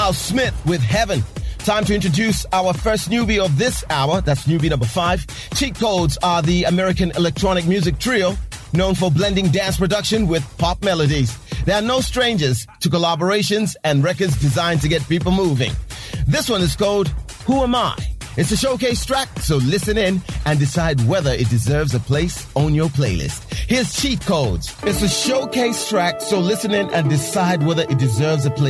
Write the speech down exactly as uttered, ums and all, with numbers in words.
Miles Smith with Heaven. Time to introduce our first newbie of this hour. That's newbie number five. Cheat Codes are the American electronic music trio known for blending dance production with pop melodies. They are no strangers to collaborations and records designed to get people moving. This one is called Who Am I? It's a showcase track, so listen in and decide whether it deserves a place on your playlist. Here's Cheat Codes. It's a showcase track, so listen in and decide whether it deserves a place.